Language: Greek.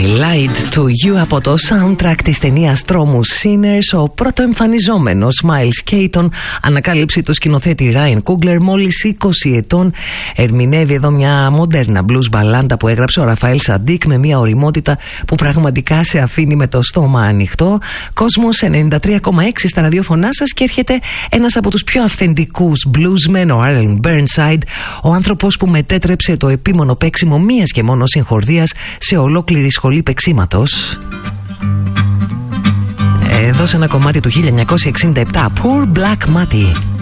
Lied to You από το soundtrack της ταινίας τρόμου Sinners. Ο πρωτοεμφανιζόμενος Miles Keaton, ανακάλυψη του σκηνοθέτη Ryan Coogler, μόλις 20 ετών, ερμηνεύει εδώ μια μοντέρνα blues μπαλάντα που έγραψε ο Ραφαέλ Σαντίκ με μια ωριμότητα που πραγματικά σε αφήνει με το στόμα ανοιχτό. Κόσμος 93,6 στα ραδιόφωνά σας και έρχεται ένας από τους πιο αυθεντικούς bluesmen, ο Arlen Burnside, ο άνθρωπος που μετέτρεψε το επίμονο παίξιμο μίας και μόνο συγχορδίας σε ολόκληρη σχολή παίξηματος. Εδώ σε ένα κομμάτι του 1967, Poor Black Matty.